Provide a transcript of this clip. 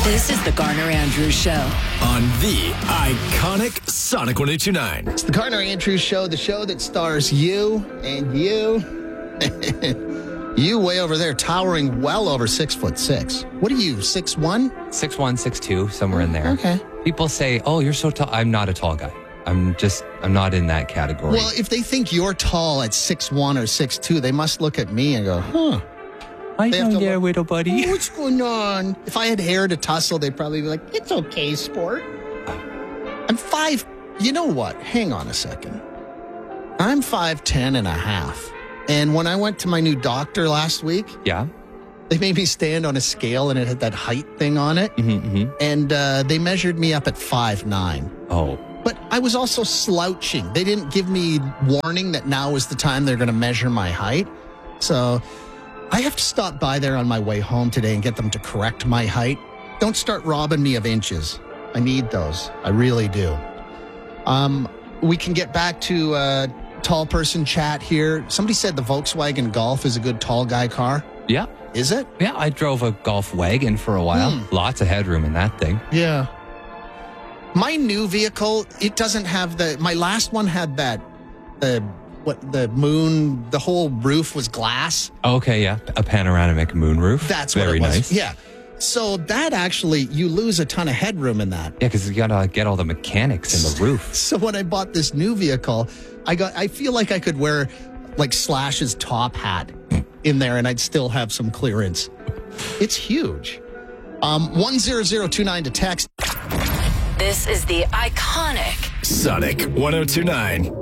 This is the Garner Andrews Show on the iconic Sonic 102.9. It's the Garner Andrews Show, the show that stars you and you. You way over there, towering well over 6'6". What are you, 6'1"? 6'1", 6'2", somewhere in there. Okay. People say, oh, you're so tall. I'm not a tall guy. I'm not in that category. Well, if they think you're tall at 6'1" or 6'2", they must look at me and go, huh. Hi They have to there, look- little buddy. What's going on? If I had hair to tussle, they'd probably be like, it's okay, sport. I'm 5. You know what? Hang on a second. I'm 5'10" and a half. And when I went to my new doctor last week, Yeah? they made me stand on a scale and it had that height thing on it. Mm-hmm. And they measured me up at 5'9". Oh. But I was also slouching. They didn't give me warning that now is the time they're going to measure my height. So I have to stop by there on my way home today and get them to correct my height. Don't start robbing me of inches. I need those. I really do. We can get back to tall person chat here. Somebody said the Volkswagen Golf is a good tall guy car. Yeah. Is it? Yeah, I drove a Golf wagon for a while. Lots of headroom in that thing. Yeah. My new vehicle, it doesn't have my last one had the moon, the whole roof was glass. Okay, yeah. A panoramic moonroof. That's what very it was. nice. Yeah. So that actually, you lose a ton of headroom in that. Yeah, because you gotta get all the mechanics in the roof. So when I bought this new vehicle, I feel like I could wear like Slash's top hat in there and I'd still have some clearance. It's huge. 10029 to text. This is the iconic Sonic 102.9.